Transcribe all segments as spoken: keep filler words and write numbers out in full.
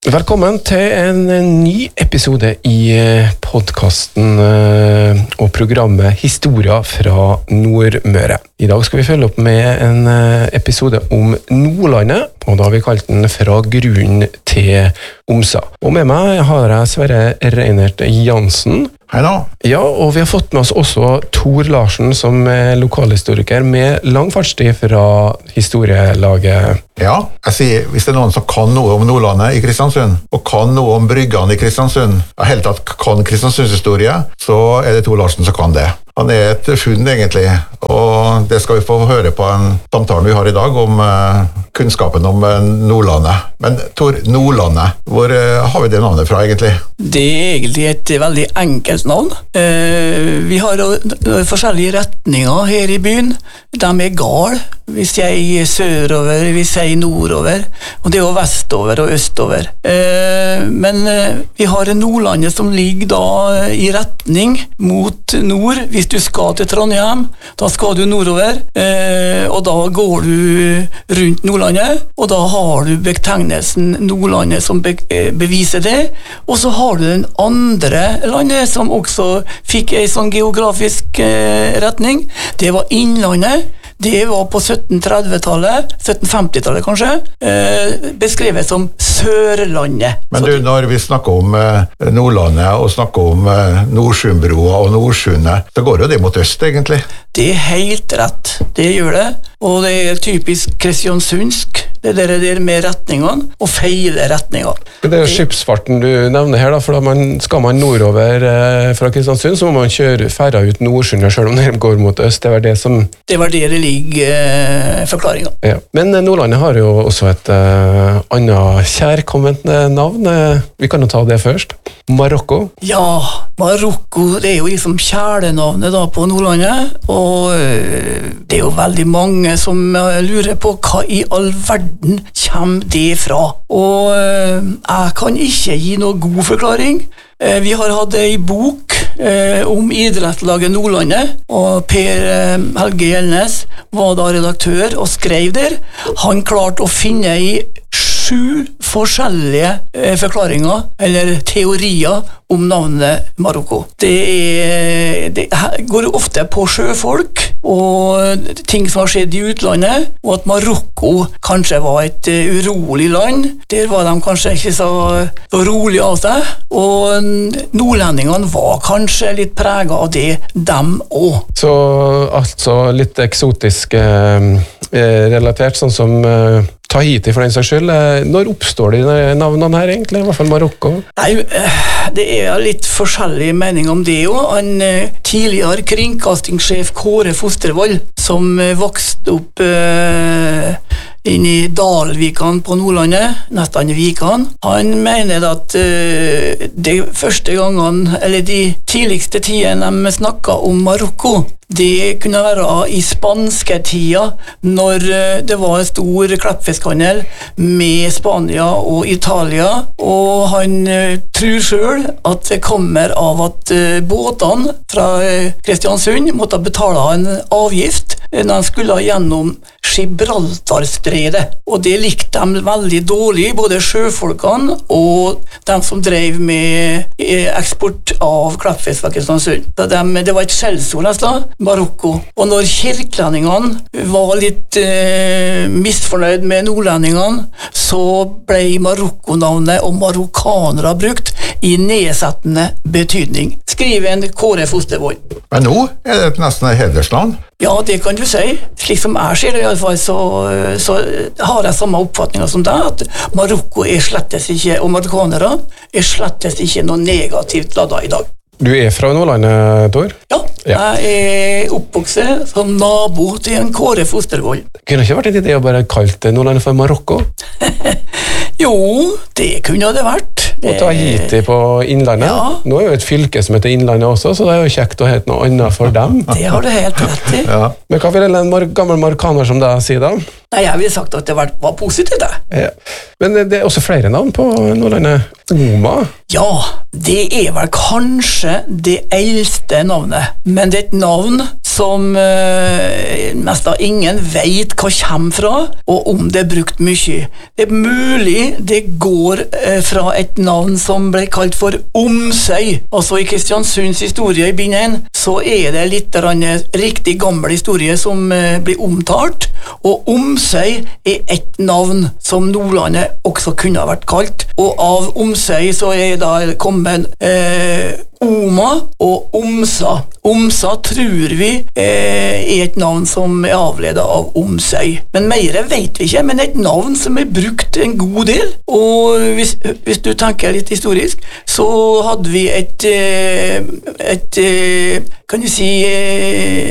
Velkommen til en ny episode i podcasten og programmet Historia fra Nordmøre. I dag skal vi følge opp med en episode om Nordlandet, og da har vi kalt den Fra grunnen til Omsa. Og med meg har jeg Sverre Reinert Jansen. Hei da. Ja, og vi har fått med oss også Tor Larsen som er lokalhistoriker med lang fartstid fra historielaget. Ja, jeg sier, hvis det er noen som kan noe om Nordlandet i Kristiansund, og kan noe om bryggene i Kristiansund, og helt tatt kan Kristiansunds historie, så er det Tor Larsen som kan det. Han er et funn egentlig, og det skal vi få høre på en samtale vi har i dag om uh, kunnskapen om uh, Nordlandet. Men Tor, Nordlandet, hvor uh, har vi det navnet fra egentlig? Det er egentlig et veldig enkelt navn. Uh, vi har uh, forskjellige retninger her i byen. De er gal, vi sier sørover, vi sier nordover, og det er jo vestover og østover. Uh, men uh, vi har Nordlandet som ligger da uh, i retning mot nord. Hvis du skal til Trondheim, da skal du nordover, uh, og da går du rundt Nordlandet, og da har du betegnelsen Nordlandet som be- beviser det, og så har du den andre landet som også fikk en sånn geografisk uh, retning. Det var Innlandet. Det var på sytten trettitallet, sytten femtitallet kanskje, eh, beskrevet som Sørlandet. Men du, når vi snakker om eh, Nordlandet og snakker om eh, Nordsjøbroa og Nordsundet, så går jo det mot øst egentlig. Det er helt rett, det gjør det, og det er typisk kristiansundsk, det der, der med retningene, og feile retninger. Det er skipsfarten du nevner her, da, for da man, skal man nordover eh, fra Kristiansund, så må man kjøre ferra ut Nordsundet, selv om det går mot øst. Det var det som... Det var det det ligger eh, forklaringen. Ja. Men eh, Nordlandet har jo også et eh, annet kjærkomment navn. Eh, vi kan jo ta det først. Marokko. Ja, Marokko, det er jo liksom kjælenavnet da på Nordlandet, og øh, det er jo veldig mange som øh, lurer på hva i all verden kommer det fra. Og øh, jeg kan ikke gi noe god forklaring. Eh, vi har hatt en bok eh, om idrettslaget Nordlandet, og Per eh, Helge Gjelnes var da redaktør og skrev der. Han klarte å finne i sju forskjellige eh, forklaringer, eller teorier, om navnet Marokko. Det, er, det går ofte på sjøfolk, og ting som har skjedd i utlandet, og at Marokko kanskje var et uh, urolig land. Der var de kanskje ikke så, så rolig av seg, og nordlendingene var kanskje litt preget av det, dem også. Så altså litt eksotisk eh, relatert, sånn som eh, Tahiti for den saks skyld. Når oppstår de navnene her egentlig, i hvert fall Marokko? Nei, det er litt forskjellige meninger om det jo. En tidligere kringkastingssjef Kåre Fostervold, som vokste opp uh, inn i Dalvikan på Nordlandet, nesten i Vikan, han mener at uh, de første gangene, eller de tidligste tidene de snakket om Marokko, det kunne være i spanske tida, når det var en stor kleppfiskhandel med Spania og Italia, og han tror selv at det kommer av at båtene fra Kristiansund måtte betale en avgift når de skulle gjennom Gibraltarstredet, og det likte de veldig dårlig, både sjøfolkene og de som drev med eksport av kleppfisk fra Kristiansund. Så de, det var et skjellsord nesten, Marokko. Og når kirkelendingene var litt eh, misfornøyd med nordlendingene, så ble Marokko-navnet og marokkanere brukt i nedsettende betydning. Skriv en Kåre Fostervold. Men nå er det nesten et hedersnavn. Ja, det kan du si. Slik som jeg ser det i alle fall, så, så har jeg samme oppfatninger som deg, at Marokko er slettes ikke, og marokkanere er slettes ikke noe negativt ladet i dag. Du er fra Nordlandet, Tor? Ja, ja, jeg er oppvokset som nabo til en Kåre Fostervold. Kunne det ikke vært en idé å bare kalle Nordlandet for Marokko? Jo, det kunne det vært. Og Tahiti på Innlandet. Ja. Nå er jo et fylke som heter Innlandet også, så det er jo kjekt å hete noe annet for dem. Det har du helt rett i. Ja. Men hva vil en mar- gammel marokkaner som deg si da? Nei, jeg ville sagt at det var, var positivt det. Ja. Men det er også flere navn på Nordlandet. Oma? Ja, det er vel kanskje det eldste navnet, men det er et navn som eh, nesten ingen vet hva kommer fra, og om det er brukt mye. Det er mulig det går eh, fra et navn som ble kalt for Omsøy. Altså i Kristiansunds historie i bind én, så er det litt rann, riktig gammel historie som eh, blir omtalt, og Omsøy er et navn som Nordlandet også kunne ha vært kalt, og av Omsøy så er da kommet eh, Oma og Omsa. Omsa tror vi eh, er et navn som er avledet av Omsøy. Men mer vet vi ikke, men et navn som er brukt en god del. Og hvis, hvis du tenker litt historisk, så hadde vi et, eh, et eh, kan du si, eh,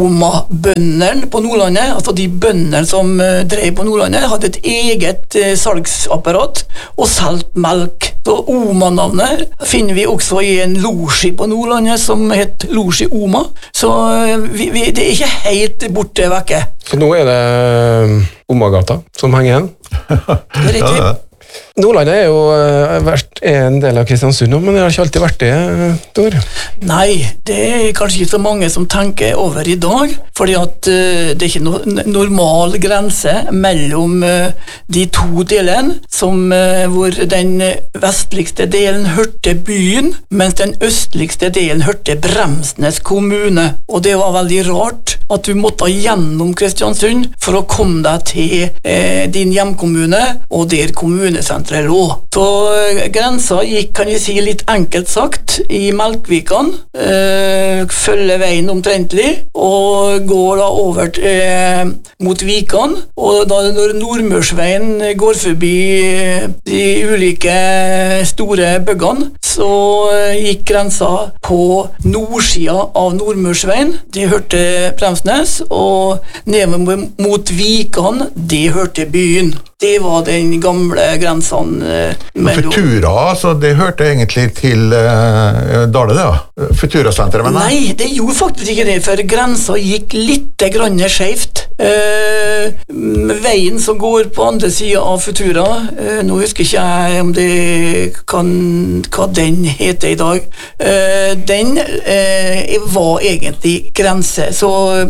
Oma-bøndene på Nordlandet, altså de bøndene som eh, drev på Nordlandet, hadde et eget eh, salgsapparat og solgt melk. Så Oma-navnet finner vi også i en losji på Nordlandet som het Losji Oma, så vi, vi, det er ikke helt borte vekke. Så nå er det Omagata som henger igjen? Det er riktig. Ja, Nordlandet er jo uh, vært en del av Kristiansund, men det har ikke alltid vært det, Tor. Nei, det er kanskje ikke så mange som tenker over i dag, fordi at uh, det er ikke noen normal grense mellom uh, de to delene, som, uh, hvor den vestligste delen hørte byen, mens den østligste delen hørte Bremsnes kommune. Og det var veldig rart at du måtte gjennom Kristiansund for å komme deg til uh, din hjemkommune, og der kommunesenteret lå. Så grensa gikk, kan jeg si, litt enkelt sagt, i Melkvikan, øh, følger veien omtrentlig, og går da over øh, mot Vikan, og da når Nordmørsveien går forbi de ulike store bøggene, så gikk grensa på nordsida av Nordmørsveien, det hørte Bremsnes, og ned mot Vikan, det hørte byen. Det var den gamle grensen eh, mellom... Futura, altså det hørte egentlig til uh, Dale, det da? Futura-senteret, men nei? Nei, det gjorde faktisk ikke det, for grensa gikk litt grann skjevt. Eh, veien som går på andre siden av Futura, eh, nå husker ikke jeg om det kan, hva den heter i dag, eh, den eh, var egentlig grense, så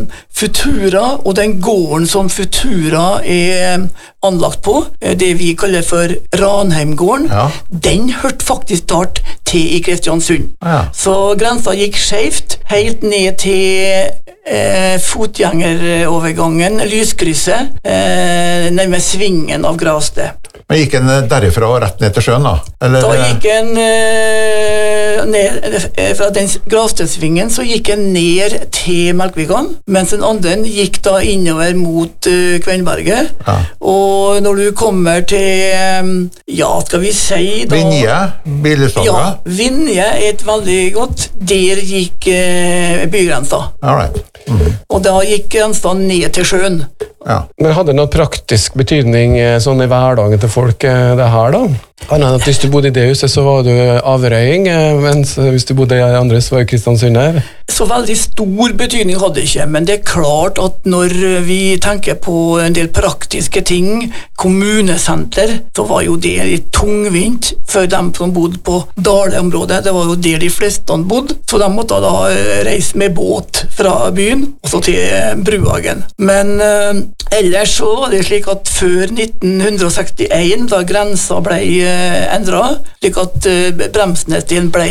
Futura og den gården som Futura er anlagt på, det vi kaller for Ranheimgården, ja. Den hørte faktisk start til i Kristiansund. Ja. Så grensa gikk skjevt, helt ned til eh, fotgjengerovergangen, lyskrysset, eh, nærmere svingen av Gravsted. Men gikk en derifra og rett ned til sjøen da? Eller? Da gikk en eh, ned, fra den Gravstedsvingen så gikk en ned til Melkvikan, mens den andre gikk da innover mot uh, Kvenberget. Ja. Og når du kommer til, ja, skal vi si da... Vinje, Billesandra? Ja, Vinje er et veldig godt. Der gikk uh, bygrensa. All right. Mm. Og da gikk grensa ned til sjøen. Ja. Men hadde det noen praktisk betydning sånn i hverdagen til folk det her da? Annet enn at hvis du bodde i det huset så var du avrøying, mens hvis du bodde i andre så var jo Kristiansund her. Så veldig stor betydning hadde det ikke, men det er klart at når vi tenker på en del praktiske ting, kommunesenter, så var jo det litt tungvint for dem som bodde på Dale-området. Det var jo der de fleste bodde, så de måtte da reise med båt fra byen og så til Bruhagen. Men eh, ellers så var det slik at før nitten sekstien, da grensa ble endret, slik at Bremsnesdelen ble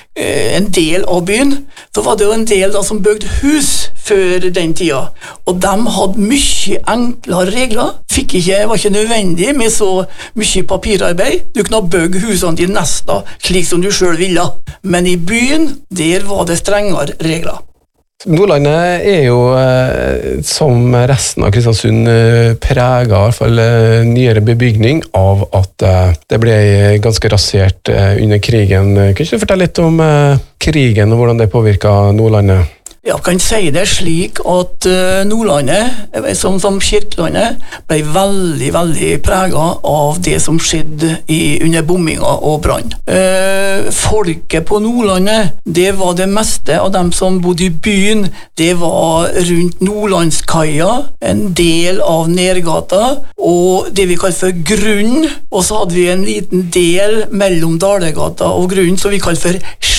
en del av byen, så var det jo en del da som bygde hus før den tida, og de hadde mye enklere regler, fikk ikke, var ikke nødvendig med så mye papirarbeid, du kunne bygge husene dine nesten slik som du selv ville, men i byen, der var det strengere regler. Nordlandet er jo, eh, som resten av Kristiansund, eh, preget i hvert fall eh, nyere bebygning av at eh, det ble ganske rasert eh, under krigen. Kan du fortelle litt om eh, krigen og hvordan det påvirket Nordlandet? Jeg kan si det slik at uh, Nordlandet, som, som Kirkelandet, ble veldig, veldig preget av det som skjedde i, under bomminga og brann. Uh, folket på Nordlandet, det var det meste av dem som bodde i byen, det var rundt Nordlandskaia, en del av Nergata, og det vi kaller for Grunn, og så hadde vi en liten del mellom Dalegata og Grunn, som vi kaller for Skjell.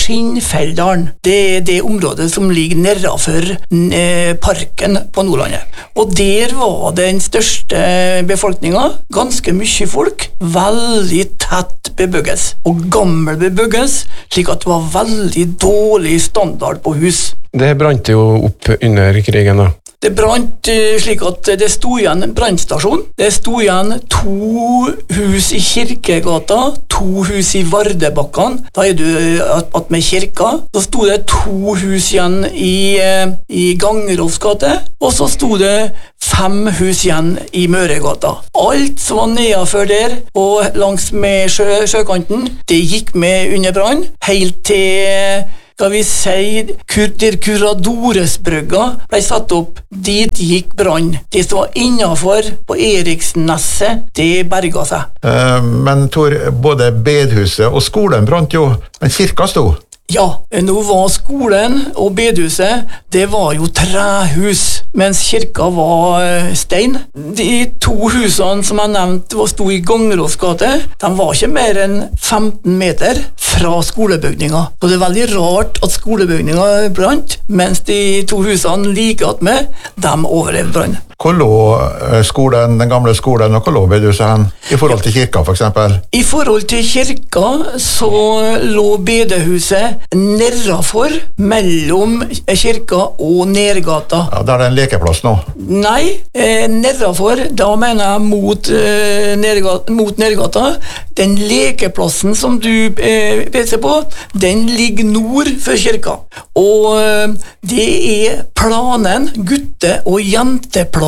Skinnfelldalen. Det er det området som ligger nedenfor eh, parken på Nordlandet. Og der var den største befolkningen, ganske mye folk, veldig tett bebygges, og gammel bebygges, slik at det var veldig dårlig standard på hus. Det brant jo opp under krigen da. Det brant slik at det sto igjen en brannstasjon. Det sto igjen to hus i Kirkegata, to hus i Vardebakken. Da er du at med kirka. Så sto det to hus igjen i, i Gangerovs gate, og så sto det fem hus igjen i Møregata. Alt som var nedenfor der, og langs med sjø, sjøkanten, det gikk med under brann, helt til skal vi si, kur, der Kuradoresbrygga ble satt opp, dit gikk brann. Det som var innenfor på Eriksnesset, det berga seg. Uh, men Tor, både bedhuset og skolen brant jo, men kirka sto. Ja, nå var skolen og bedhuset, det var jo trehus, mens kirka var stein. De to husene som jeg nevnte var sto i Gangerovs gate, de var ikke mer enn femten meter fra skolebygninga. Så det er veldig rart at skolebygninga brant, mens de to husene like attmed, de overlevde brann. Hvor lå skolen, den gamle skolen, og hvor lå bedehuset hen? I forhold til kirka, for eksempel? I forhold til kirka, så lå bedehuset nedenfor, mellom kirka og Nergata. Ja, der er det en lekeplass nå? Nei, eh, nedenfor, da mener jeg mot, eh, Nergata, mot Nergata. Den lekeplassen som du eh, peser på, den ligger nord for kirka. Og eh, det er planen, gutte- og jenteplanen,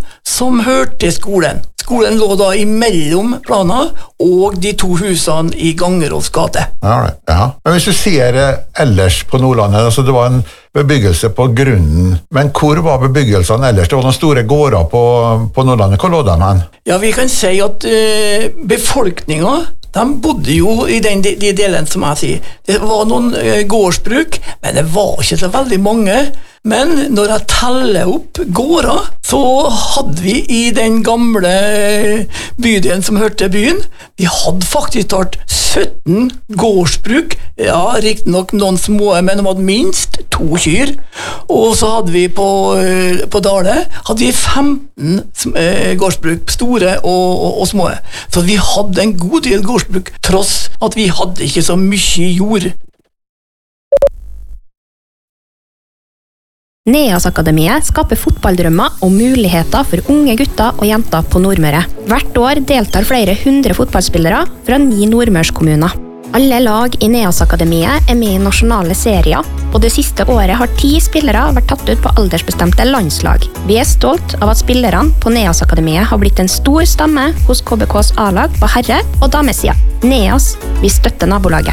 som hørte til skolen. Skolen lå da imellom planer og de to husene i Gangerovs gate. Ja, ja. Men hvis du ser ellers på Nordlandet, altså det var en bebyggelse på grunnen, men hvor var bebyggelsene ellers? Det var noen store gårder på, på Nordlandet. Hvor lå de hen? Ja, vi kan si at uh, befolkningen, de bodde jo i den, de, de delen som jeg sier. Det var noen uh, gårdsbruk, men det var ikke så veldig mange. Men når jeg teller opp gårder, så hadde vi i den gamle bydelen som hørte til byen, vi hadde faktisk tatt sytten gårdsbruk, ja, riktig nok noen små, men de hadde minst to kyr, og så hadde vi på, på Dale, hadde vi femten gårdsbruk, store og, og, og små. Så vi hadde en god del gårdsbruk, tross at vi hadde ikke så mye jord. Neas-akademiet skaper fotballdrømmer og muligheter for unge gutter og jenter på Nordmøre. Hvert år deltar flere hundre fotballspillere fra ni nordmørskommuner. Alle lag i Neas-akademiet er med i nasjonale serier, og det siste året har ti spillere vært tatt ut på aldersbestemte landslag. Vi er stolt av at spillerne på Neas-akademiet har blitt en stor stemme hos K B K's A-lag på herre- og damesida. Neas, vi støtter nabolaget.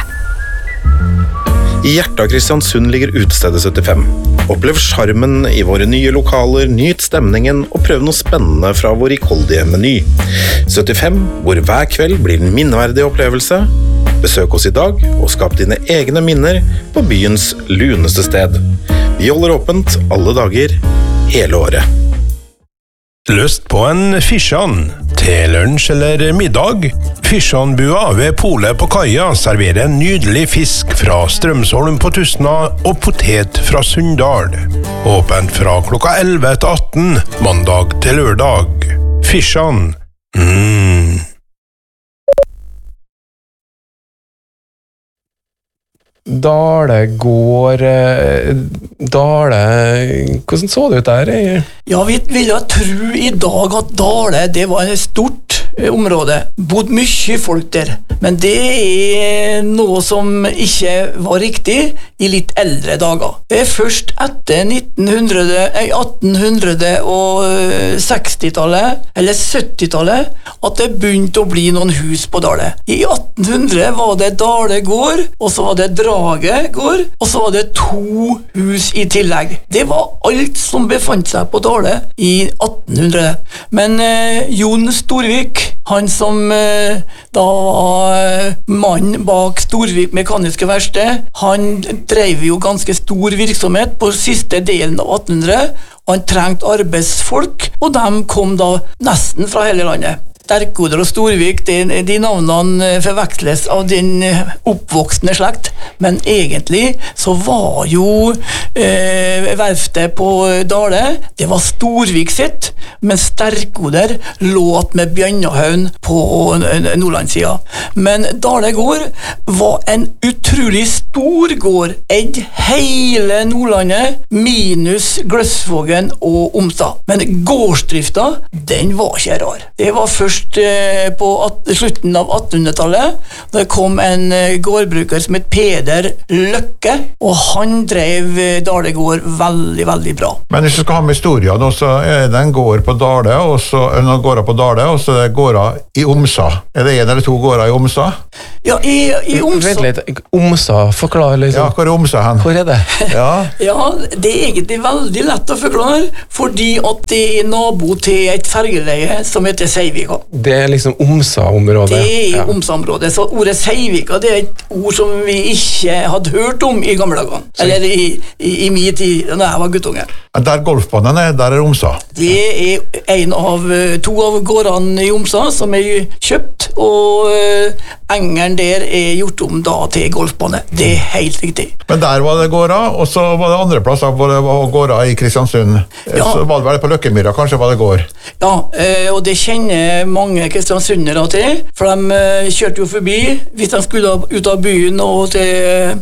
I hjertet av Kristiansund ligger utestedet syttifem. Opplev charmen i våre nye lokaler, nyt stemningen og prøv noe spennende fra vår rikholdige meny. syttifem, hvor hver kveld blir en minneverdig opplevelse. Besøk oss i dag og skap dine egne minner på byens luneste sted. Vi holder åpent alle dager, hele året. Lyst på en fisjan til lunsj eller middag? Fisjanbua ved Polet på Kaia serverer en nydelig fisk fra Strømsholm på Tustna og potet fra Sunndal. Åpent fra klokka elleve til atten, mandag til lørdag. Fisjan. Mm. Dale går Dale Hvordan så det ut der? Ja, vi vil jo tro i dag at Dale, det var et stort område. Bodd mye folk der. Men det er noe som ikke var riktig i litt eldre dager. Det er først etter attenhundre-sekstitallet eller syttitallet at det begynte å bli noen hus på Dale. I attenhundre var det Dale gård, og så var det Drage gård, og så var det to hus i tillegg. Det var alt som befant seg på Dale i attenhundre. Men eh, Jon Storvik, han som eh, da var mann bak Storvik Mekaniske Verksted, han drev jo ganske stor virksomhet på siste delen av attenhundre, og han trengte arbeidsfolk, og de kom da nesten fra hele landet. Sterkoder og Storvik, de, de navnene forveksles av den oppvoksende slekt, men egentlig så var jo eh, verftet på Dale, det var Storvik sitt, men Sterkoder låt med Bjørnahøen på Nordlandssida. Men Dale gård var en utrolig stor gård, eid hele Nordlandet, minus Gløsvågen og Omstad. Men gårdsdrifta, den var ikke rar. Det var først eh, på at, slutten av attenhundretallet, da kom en eh, gårdbruker som het Peder Løkke, og han drev eh, Dale gård veldig, veldig bra. Men hvis du skal ha med historien, nå, så er det en gård på Dale, og så er det noen gårder på Dale, og så er det gårder i Omsa. Er det en eller to gårder i Omsa? Ja, i, i Omsa... Vent litt, Omsa, forklar liksom. Ja, hvor er Omsa hen? Hvor er det? Ja. Ja, det er egentlig veldig lett å forklare, fordi at det er nabo til et fergeleie som heter Seivika. Det er liksom Omsa-området. Det er ja. Omsa-området, så ordet Seivika, det er et ord som vi ikke hadde hørt om i gamle dager. Eller i, i, i min tid, da jeg var guttunge. Der golfbanen er, der er Omsa. Det er en av to av gårdene i Omsa som er kjøpt, og uh, engeren der er gjort om da til golfbane. Det er helt riktig. Men der var det gårder, og så var det andre plasser hvor det var gårder i Kristiansund. Ja. Så var det vel på Løkkemyra, kanskje var det gård. Ja, og det kjenner mange kristiansundere til, for de kjørte jo forbi hvis de skulle ut av byen og til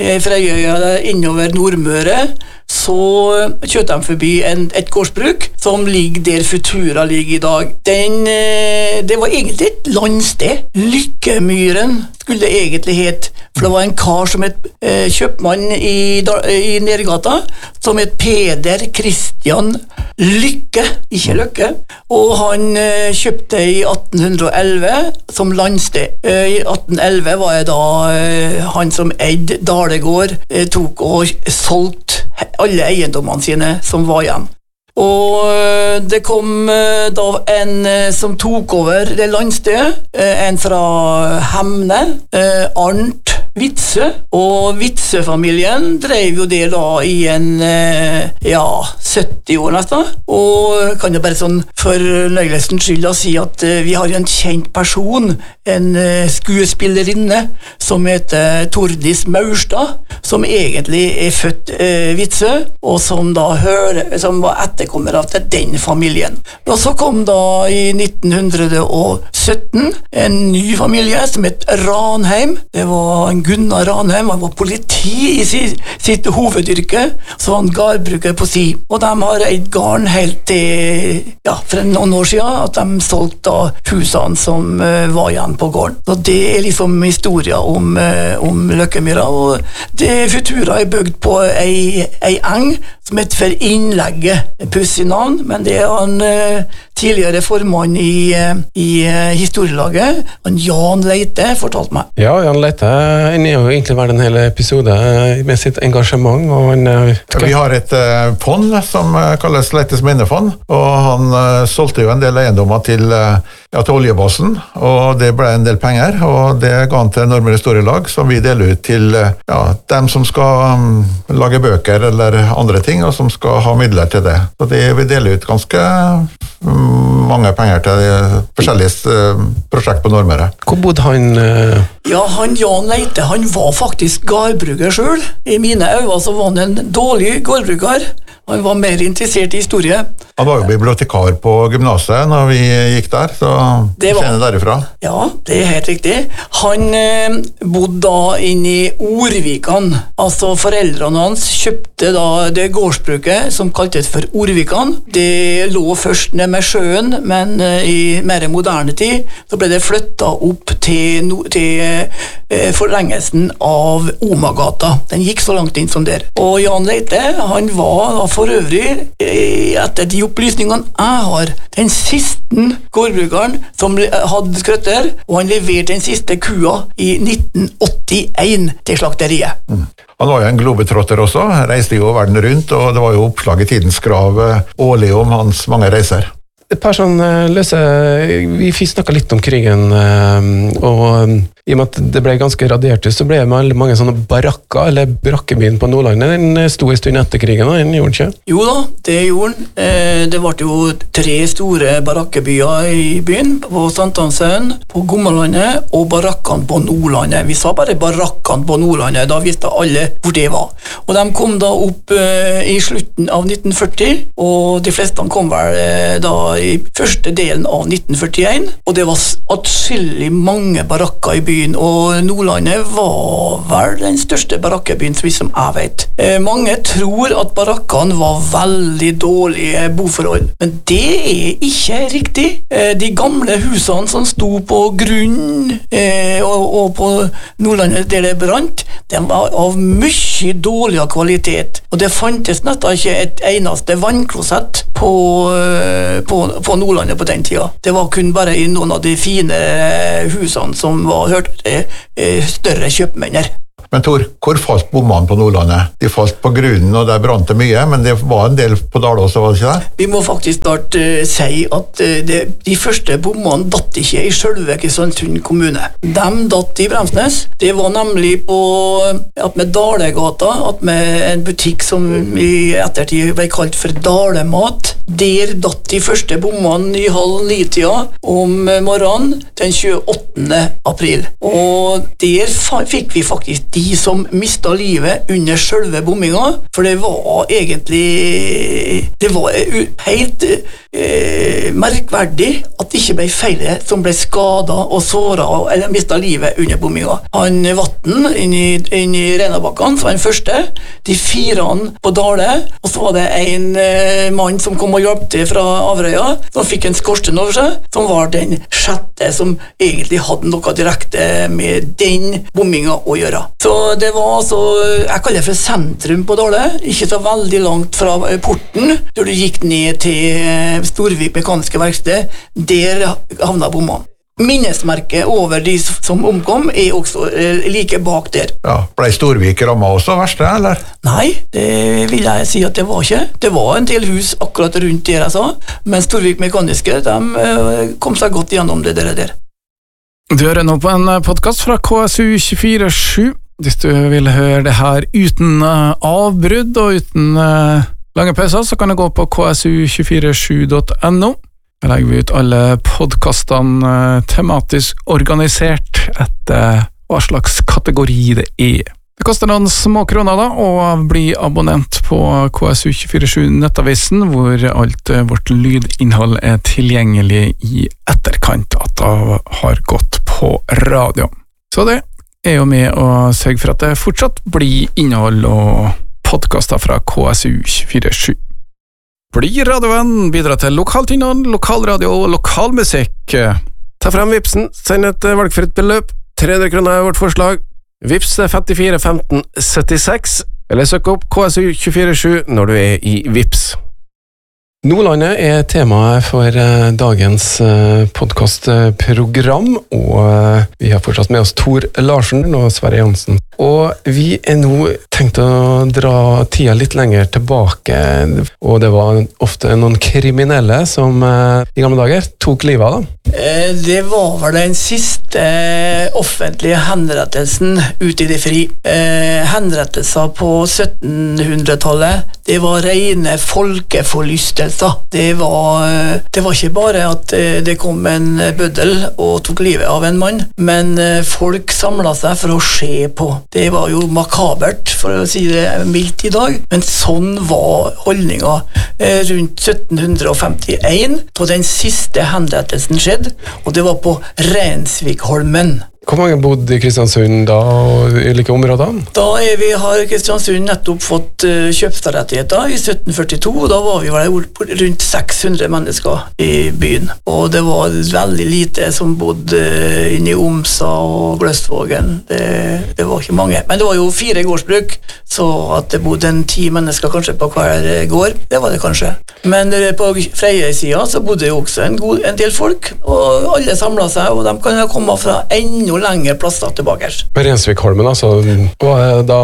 Frøyøya innover Nordmøre, så kjørte de forbi en, et gårdsbruk som ligger der Futura ligger i dag. Den, det var egentlig et landsted. Lykkemyren skulle det egentlig het, for det var en kar som het eh, kjøpmann i, i Nergata, som het Peder Kristian Lykke, ikke Løkke, og han eh, kjøpte i atten elleve som landsted. Eh, I atten elleve var jeg da eh, han som eide Dalegård, eh, tok og solgt alle eiendommene sine som var igjen. Og det kom da en som tok over det landstedet, en fra Hemne, Arnt Witzøe, og Witzøe-familien drev jo det da i en, ja, sytti år nesten, og kan jo bare sånn for løylestens skyld da si at vi har en kjent person, en skuespillerinne som heter Tordis Maurstad, som egentlig er født eh, Witzøe, og som da hører, som var etterkommer av den familien. Og så kom da i nitten sytten en ny familie som het Ranheim. Det var en Gunnar Ranheim, han var politi i sitt, sitt hovedyrke, så var han gardbruker på si. Og de har eid garn helt til, ja, for noen år siden, at de solgte da husene som uh, var igjen på gården. Så det er liksom historien om, uh, om Løkkemyra, og det Futura er bygd på ei, ei eng som heter for Innlegget, pussig navn, men det er han uh, tidligere formann i, uh, i uh, historielaget, han Jan Leite fortalte meg. Ja, Jan Leite han er jo egentlig vært en hel episode med sitt engasjement, og han skal... Vi har et uh, fond som uh, kalles Leites minnefond, og han uh, solgte jo en del eiendommer til, uh, ja, til oljebasen, og det ble en del penger, og det ga han til Nordmøre Historielag, som vi deler ut til uh, ja, dem som skal um, lage bøker eller andre ting, og som skal ha midler til det. Så det vi deler ut ganske um, mange penger til de forskjellige uh, prosjekt på Nordmøre. Hvor bodde han? Uh... Ja, han Jan Leite, han var faktisk gårdbruker selv. I mine øyne så var han en dårlig gårdbruker. Han var mer interessert i historie. Han var jo bibliotekar på gymnaset når vi gikk der, så vi kjenner derifra. Ja, det er helt riktig. Han eh, bodde da inne i Orvikan. Altså foreldrene hans kjøpte da det gårdsbruket som kaltes for Orvikan. Det lå først ned med sjøen, men eh, i mer moderne tid så ble det flyttet opp til, til eh, forlengelsen av Omagata. Den gikk så langt inn som der. Og Jan Leite, han var da for øvrig, etter de opplysningene jeg har, den siste gårdbrukeren som hadde skrøtter, og han leverte den siste kua i nitten åttien til slakteriet. Mm. Han var jo en globetrotter også, reiste jo verden rundt, og det var jo oppslag i Tidens Krav årlig om hans mange reiser. Et par sånn løse, vi fikk snakket litt om krigen, og i og med at det ble ganske radert, så ble det med veldig mange sånne barakker, eller brakkebyen på Nordlandet. Den sto en stund etter krigen, da, den gjorde den ikke? Jo da, det gjorde den. Eh, det ble jo tre store barakkebyer i byen, på Sankthanshaugen, på Gommalandet og barakkene på Nordlandet. Vi sa bare barakkene på Nordlandet, da visste alle hvor det var. Og de kom da opp eh, i slutten av nitten førti, og de fleste kom vel eh, da i første delen av nitten førtien, og det var atskillig mange barakker i byen, og Nordlandet var vel den største barakkebyen som jeg vet. Eh, mange tror at barakkene var veldig dårlige boforhold, men det er ikke riktig. Eh, de gamle husene som sto på grunn eh, og, og på Nordlandet der det brant, de var av mye dårligere kvalitet, og det fantes nesten ikke et eneste vannklosett på, eh, på, på Nordlandet på den tida. Det var kun bare i noen av de fine husene som var hørt til eh, større kjøpmenner. Men Tor, hvor falt bommene på Nordlandet? De falt på grunnen, og der brant det mye, men det var en del på Dale også, var det ikke det? Vi må faktisk snart uh, si at uh, det, de første bommene datt ikke i selve Kristiansund kommune. De datt i Bremsnes. Det var nemlig på at med Dalegata, at med en butikk som i ettertid ble kalt for Dalemat. Der datt de første bommene i halv ni-tida om morgenen den tjueåttende april. Og der fikk vi faktisk de som mistet livet under selve bomminga, for det var egentlig det var helt eh, merkverdig at det ikke ble feile som ble skadet og såret eller mistet livet under bomminga. Han Vatten inn i, inn i Renabakken som var den første, de fire han på Dale, og så var det en eh, mann som kom og hjalp til fra Averøya, som fikk en skorsten over seg, som var den sjette som egentlig hadde noe direkte med den bomminga å gjøre. Så det var altså, jeg kaller det for sentrum på Dale, ikke så veldig langt fra porten, der du gikk ned til Storvik mekaniske verksted, der havna bommene. Minnesmerket over de som omkom er også like bak der. Ja, ble Storvik rammet også verste, eller? Nei, det vil jeg si at det var ikke. Det var en del hus akkurat rundt der jeg sa, men Storvik mekaniske, de kom seg godt gjennom det der der. Du hører nå på en podcast fra K S U tjuefire sju. Hvis du vil høre det her uten avbrudd og uten lange pauser, så kan du gå på k s u to fire sju punktum no. Jeg legger vi ut alle podcastene tematisk organisert etter hva slags kategori det er. Det koster noen små kroner da, å bli abonnent på K S U tjuefire sju nettavisen, hvor alt vårt lydinnhold er tilgjengelig i etterkant at det har gått på radio. Så det er jo med å sørge for at det fortsatt blir innhold og podcaster fra K S U tjuefire sju. Bli radiovenn, bidra til lokalt innhold, lokalradio og lokalmusikk. Ta frem Vipsen, send et valgfritt beløp, tre hundre kroner er vårt forslag. Vips er femtifire femten syttiseks, eller søk opp K S U tjuefire sju når du er i Vips. Nordlandet er temaet for dagens podcastprogram, og vi har fortsatt med oss Tor Larsen og Sverre Jansen. Og vi er nå tenkt å dra tida litt lenger tilbake, og det var ofte noen kriminelle som i gamle dager tok livet av da. Det var vel den siste offentlige henrettelsen ute i det fri. Henrettelser på syttenhundretallet, det var rene folkeforlystelser. Det var, det var ikke bare at det kom en bøddel og tok livet av en mann, men folk samlet seg for å se på. Det var jo makabert, for å si det mildt i dag, men sånn var holdninga rundt sytten femtien, da den siste henrettelsen skjedde, og det var på Rensvikholmen. Hvor mange bodde i Kristiansund da, og i like områder? Da er vi, har Kristiansund nettopp fått uh, kjøpsrettigheter i sytten førtito, og da var vi vel rundt seks hundre mennesker i byen. Og det var veldig lite som bodde uh, inne i Omsa og Gløstvågen. Det, det var ikke mange. Men det var jo fire gårdsbruk, så at det bodde en ti mennesker kanskje på hver gård, det var det kanskje. Men uh, på Freie-siden så bodde jo også en, god, en del folk, og alle samlet seg, og de kan komme fra enda lenge plasser tilbake. Rensvikholmen, altså, var det da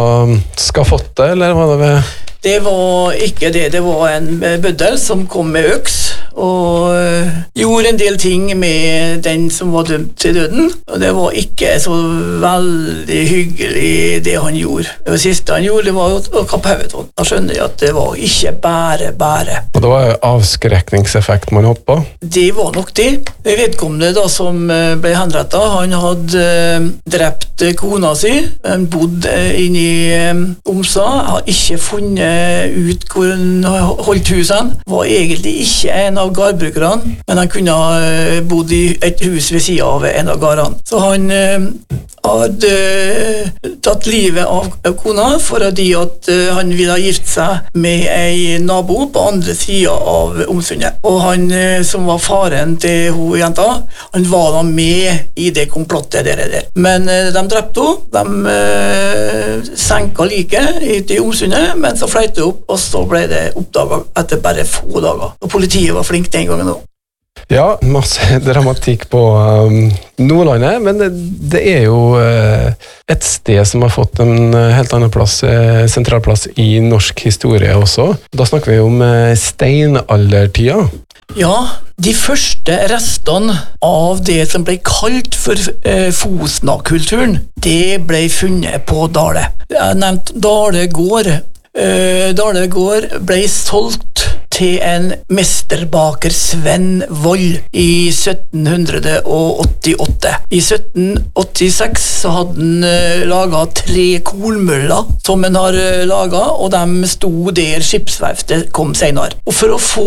skafottet, eller var det ved? Det var ikke det, det var en bøddel som kom med øks, og øh, gjorde en del ting med den som var dømt til døden, og det var ikke så veldig hyggelig det han gjorde. Det siste han gjorde, det var å kappe hodet på. Da skjønner jeg at det var ikke bare, bare. Og det var jo avskrekningseffekt man hoppet på? Det var nok det. Det vedkommende da som ble henrettet, han hadde øh, drept kona si, han bodde inne i Omsa, har ikke funnet ut hvor han holdt husen, var egentlig ikke en av gardbrukerne, men han kunne ha bodd i et hus ved siden av en av gardene. Så han eh, hadde tatt livet av kona fordi at eh, han ville ha gift seg med en nabo på andre siden av Omsundet. Og han eh, som var faren til hun jenta, han var da med i det komplottet der. der. Men eh, de drepte henne, de eh, senka liket i Omsundet, men så fløyte det opp, og så ble det oppdaget etter bare få dager. Og politiet var flink den gangen også. Ja, masse dramatikk på um, Nordlandet, men det, det er jo uh, et sted som har fått en helt annen plass, uh, sentralplass i norsk historie også. Da snakker vi om uh, steinaldertida. Ja, de første restene av det som ble kalt for eh, Fosna-kulturen, det ble funnet på Dale. Jeg har nevnt Dale gård. Eh, Dale gård ble solgt til en mesterbaker Sven Wold i sytten åttiåtte. I sytten åttiseks så hadde han uh, laget tre kolmøller som han har uh, laget, og de sto der skipsverftet kom senere. Og for å få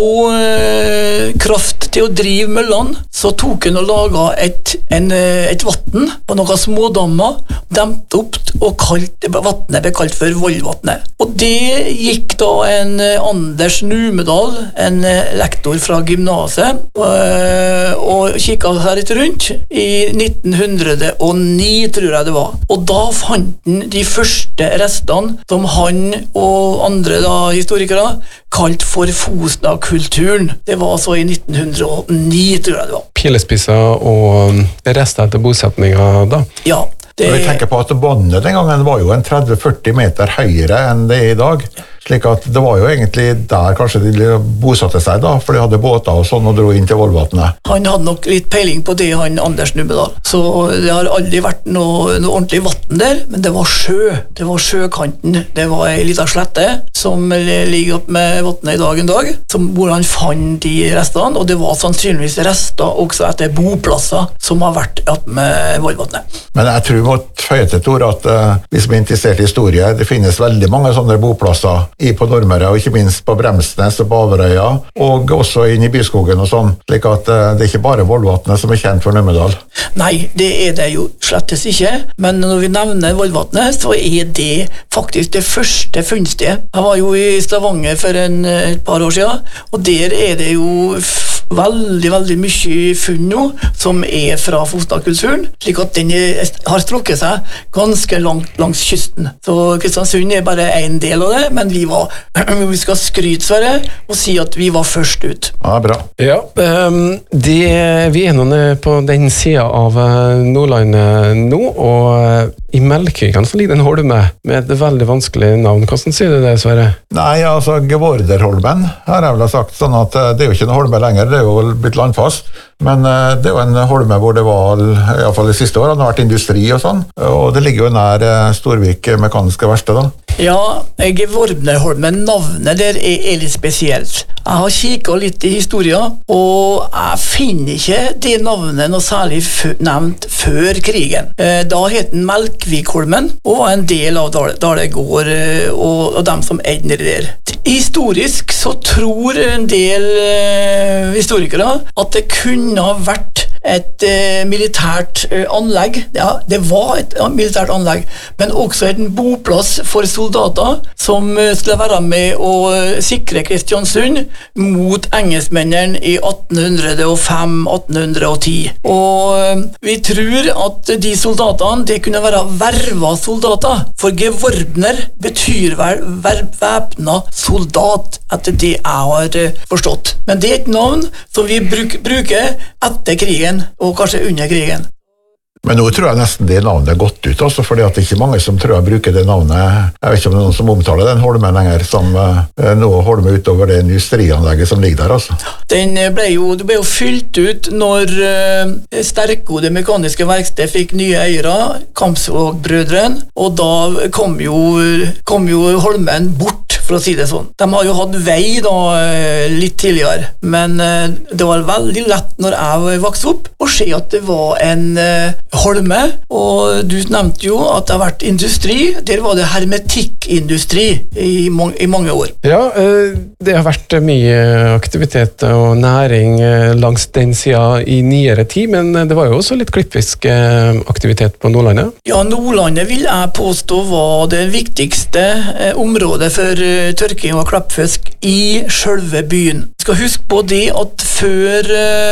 uh, kraft til å drive møllene, så tok han og laget et, en, uh, et vatten på noen smådammer, demt opp og kalt, vattnet ble kalt for Voldvatnet. Og det gikk da en uh, Anders Numedal, en lektor fra gymnaset, og kikket seg litt rundt i nitten hundre og ni, tror jeg det var. Og da fant han de første restene som han og andre da, historikere kalt for Fosna-kulturen. Det var altså i nitten hundre og ni, tror jeg det var. Pilespisser og rester etter bosetninger da? Ja. Det... Vi tenker på at båndet den gangen var jo en tretti til førti meter høyere enn det er i dag. Slik at det var jo egentlig der kanskje de bosatte seg da, for de hadde båter og sånn og dro inn til Vollvatnet. Han hadde nok litt peiling på det, han Anders Numedal. Så det har aldri vært noe, noe ordentlig vatten der, men det var sjø. Det var sjøkanten. Det var en liten slette som ligger opp med vattnet i dag en dag, som, hvor han fant de restene, og det var sannsynligvis rester også etter boplasser som har vært opp med Vollvatnet. Men jeg tror vi må føye til Tor at uh, hvis vi er interessert i historie, det finnes veldig mange sånne boplasser i på Nordmøre, og ikke minst på Bremsnes og på Averøya, og også inn i byskogen og sånn, slik at uh, det er ikke bare Vollvatnet som er kjent for Numedal. Nei, det er det jo slettes ikke, men når vi nevner Vollvatnet, så er det faktisk det første funnsted. Jeg var jo i Stavanger for en, et par år siden, og der er det jo veldig, veldig mye funn nå, som er fra Fosna-kulturen, slik at den er, har strukket seg ganske langt langs kysten. Så Kristiansund er bare en del av det, men vi var, vi skal skryte Sverre, og si at vi var først ut. Ja, bra. Ja, um, det, vi er nå på den siden av Nordlandet nå, og i Melkøykan så ligger det en holme med et veldig vanskelig navn. Hvordan sier du det, Sverre? Nei, altså, Gevorderholmen har jeg vel sagt, sånn at det er jo ikke en holme lenger, det er jo blitt landfast, men uh, det er jo en holme hvor det var, i hvert fall de siste årene, det har vært industri og sånn, og det ligger jo nær uh, Storvik mekaniske verksted da. Ja, Gevorderholmen, navnet der er, er litt spesielt. Jeg har kikket litt i historien, og jeg finner ikke det navnet noe særlig nevnt før krigen. Uh, da het den Melkvikholmen, og var en del av Dale gård uh, og, og dem som eide der. Historisk så tror en del uh, historikere at det kunne ha vært et uh, militært uh, anlegg. Ja, det var et uh, militært anlegg, men også en boplass for soldater som uh, skulle være med å uh, sikre Kristiansund mot engelskmennene i atten hundre og fem til atten hundre og ti. Og uh, vi tror at de soldatene, det kunne være verva soldater, for Gevorbner betyr vel væpna soldat, etter det jeg har uh, forstått. Men det er et navn som vi bruk, bruker etter krigen, og kanskje under krigen. Men nå tror jeg nesten det navnet er gått ut, altså, fordi at det er ikke mange som tror jeg bruker det navnet. Jeg vet ikke om det er noen som omtaler den Holmen lenger, som eh, nå holder meg utover det industrianlegget som ligger der, altså. Den ble jo, det ble jo fylt ut når uh, Sterko, det mekaniske verksted, fikk nye eiere, Kampsvåg-brødren, og da kom jo, kom jo Holmen bort, for å si det sånn. De har jo hatt vei da litt tidligere, men det var veldig lett når jeg vokste opp å se at det var en holme, og du nevnte jo at det har vært industri. Der var det hermetikkindustri i, i mange år. Ja, det har vært mye aktivitet og næring langs den siden i nyere tid, men det var jo også litt klippfisk aktivitet på Nordlandet. Ja, Nordlandet vil jeg påstå var det viktigste området for tørking av klappfisk i selve byen. Vi skal huske på det at før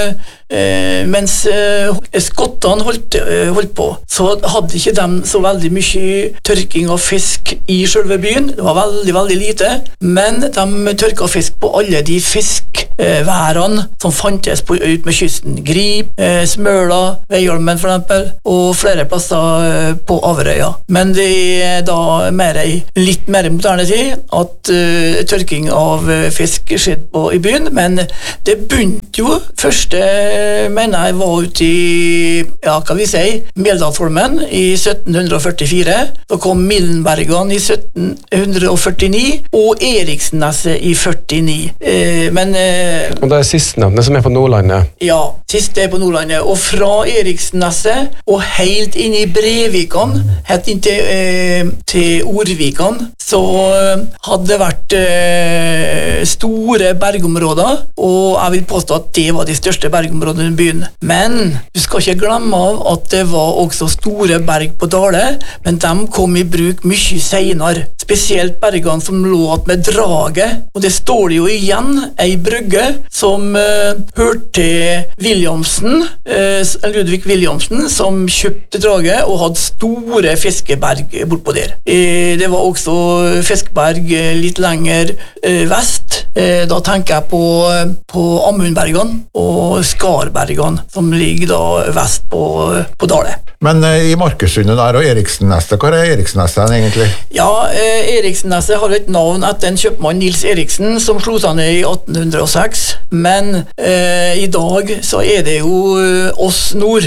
eh, mens eh, skottene holdt, eh, holdt på, så hadde ikke de så veldig mye tørking av fisk i selve byen. Det var veldig, veldig lite, men de tørka fisk på alle de fiskværene som fantes på, ut med kysten. Grip, eh, Smøla, Veiholmen for eksempel, og flere plasser eh, på Averøya. Men det er da mer, litt mer moderne tid at uh, tørking av uh, fisk skjedde på i byen, men det begynte jo første, mener jeg, var ute i, ja, hva vi si, Meldalsholmen i sytten førtifire, så kom Millenbergene i sytten førtini, og Eriksneset i førtini. Uh, men... Uh, og det er sistnavnet som er på Nordlandet? Ja, siste er på Nordlandet, og fra Eriksneset og helt inn i Brevikan, helt inn til, uh, til Orvikan, så hadde det vært eh, store bergområder, og jeg vil påstå at det var de største bergområdene i byen. Men du skal ikke glemme av at det var også store berg på Dale, men de kom i bruk mye senere. Spesielt bergene som lå med draget, og det står det jo igjen ei brygge som eh, hørte til Williamsen, eh, Ludvig Williamsen, som kjøpte draget og hadde store fiskeberg bortpå der. Eh, det var også fiskeberg litt lenger eh, vest. Eh, da tenker jeg på, på Amundbergene og Skarbergene, som ligger da vest på, på Dale. Men eh, i Markersundet der og Eriksneset, hva er Eriksneset egentlig? Ja, eh, Eriksneset har et navn etter en kjøpmann Nils Eriksen, som slo seg ned i atten hundre og seks, men eh, i dag så er det jo eh, oss nord.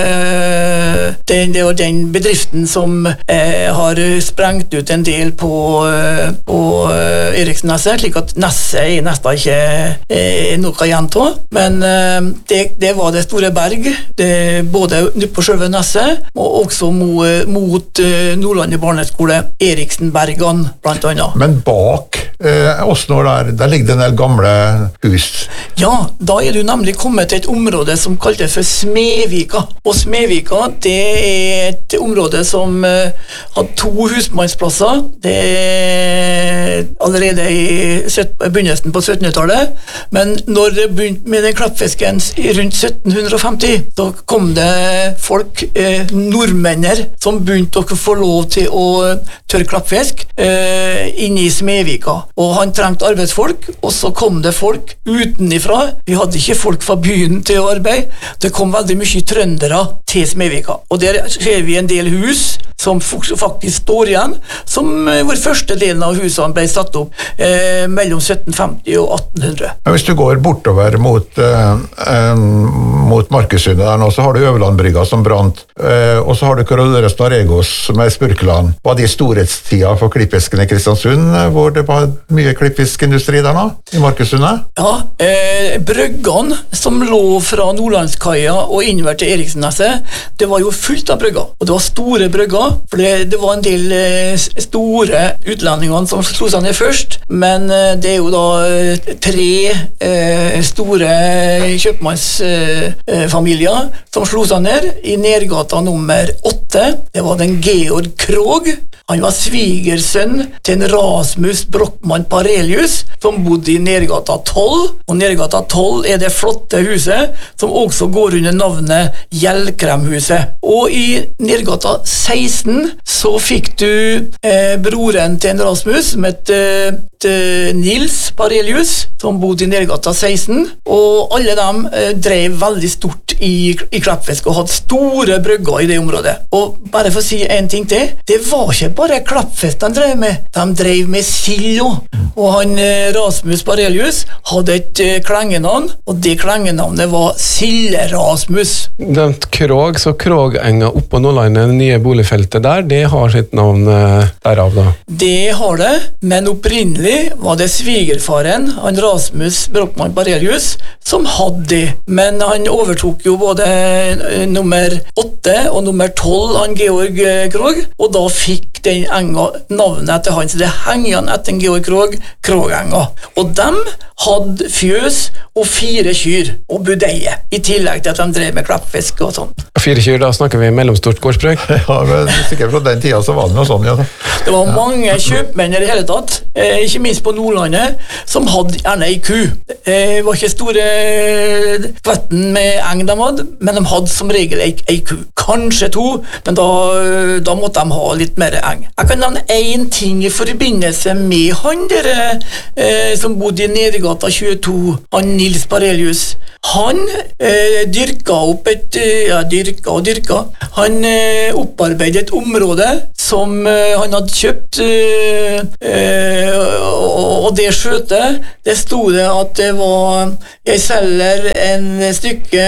Eh, det, det er den bedriften som eh, har sprengt ut en del på, eh, på eh, Eriksneset, slik at Nesset er nesten ikke eh, noe igjen til, men eh, det, det var det store berg, det, både på selve Nesset, og også mot, mot uh, Nordlandet barneskole, Eriksenbergene blant annet. Men bak eh, oss nå der, der ligger det en del gamle hus. Ja, da er du nemlig kommet til et område som kaltes for Smedvika. Og Smedvika, det er et område som uh, hadde to husmannsplasser. Det er allerede i begynnelsen på syttenhundretallet, men når det begynte med den klappfisken rundt sytten femti, så kom det folk uh, nordmenner som begynte å få lov til å tørre klappfisk eh, inne i Smedvika, og han trengte arbeidsfolk, og så kom det folk utenifra. Vi hadde ikke folk fra byen til å arbeide, det kom veldig mye trøndere til Smedvika, og der ser vi en del hus som faktisk står igjen, som hvor første delen av husene ble satt opp eh, mellom sytten femti og atten hundre. Men hvis du går bortover mot, eh, eh, mot Markersundet der nå, så har du Øverlandbrygga som brant, eh, og så har du Corolores Naregos med Spurkeland. Var det storhetstida for klippfisken i Kristiansund, hvor det var mye klippfiskindustri der nå, i Markersundet? Ja, eh, bryggene som lå fra Nordlandskaia og innover til Eriksneset, det var jo fullt av brygger, og det var store brygger, for det, det var en del eh, store utlendingene som slo seg ned først, men eh, det er jo da eh, tre eh, store kjøpmannsfamilier eh, som slo seg ned i Nergata nummer åtte. Det var den Georg Krog. Han var svigersønn til en Rasmus Brockmann Parelius, som bodde i Nergata tolv, og Nergata tolv er det flotte huset, som også går under navnet Gjellkremhuset. Og i Nergata seksten så fikk du eh, broren til en Rasmus, som het eh, het uh, Nils Barelius, som bodde i Nergata seksten, og alle dem uh, drev veldig stort i, i Kleppfisk og hadde store brygger i det området. Og bare for å si en ting til, det var ikke bare Kleppfisk de drev med, de drev med sild også. Og han uh, Rasmus Barelius hadde et uh, klengenavn, og det klengenavnet var Silde-Rasmus. Nevnt Krog, så Krogenga oppå Nordlandet, det nye boligfeltet der, det har sitt navn uh, derav da. Det har det, men opprinnelig var det svigerfaren, han Rasmus Brockmann Barelius, som hadde det. Men han overtok jo både uh, nummer åtte og nummer tolv, han Georg uh, Krog, og da fikk den enga navnet etter han, så det henger han etter Georg Krog, Krogenga. Og dem hadde fjøs og fire kyr og budeie, i tillegg til at de drev med klappfisk og sånn. Fire kyr, da snakker vi mellomstort gårdsbruk. Ja, men sikkert fra den tida så var det noe sånn, ja. Det var mange kjøpmenn i det hele tatt, eh, ikke minst på Nordlandet, som hadde gjerne ei ku. Det var ikke store kvetten med eng de hadde, men de hadde som regel ei, ei ku. Kanskje to, men da, da måtte de ha litt mer eng. Jeg kan nevne en ting i forbindelse med han der eh, som bodde i Nedergata tjueto, han Nils Barelius. Han eh, dyrka opp et, ja, dyrka og dyrka. Han eh, opparbeidet et område som eh, han hadde kjøpt, eh, eh, og, og det skjøtet, det stod det at det var, jeg selger en stykke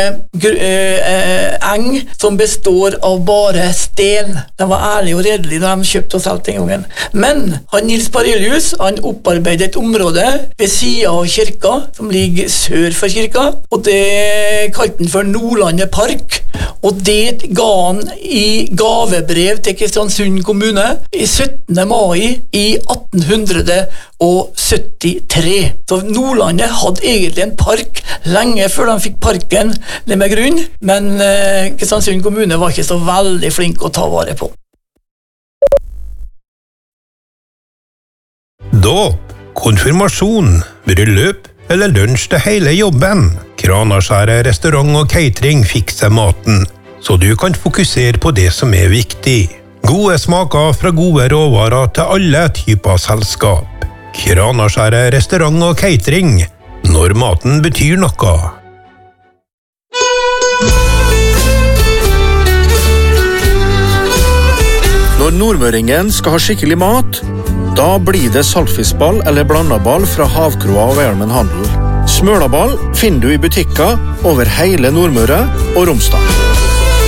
eh, eng som består av bare sten. De var ærlige og redelige da de kjøpte og solgte den gangen. Men han Nils Barelius, han opparbeidet et område ved siden av kirka, som ligger sør for kirka, og det kalte han for Nordlandet Park, og det ga han i gavebrev til Kristiansund kommune i syttende mai i atten syttitre. Så Nordlandet hadde egentlig en park lenge før de fikk parken det med grunn, men eh, Kristiansund kommune var ikke så veldig flink å ta vare på. Dåp, konfirmasjon, bryllup eller lunsj til hele jobben. Kranaskjæret restaurant og catering fikser maten, så du kan fokusere på det som er viktig. Gode smaker fra gode råvarer til alle typer selskap. Kranaskjæret restaurant og catering, når maten betyr noe. Når nordmøringen skal ha skikkelig mat, da blir det saltfiskball eller blandaball fra Havkroa og Velmen Handel. Smølaball finner du i butikker over hele Nordmøre og Romsdal.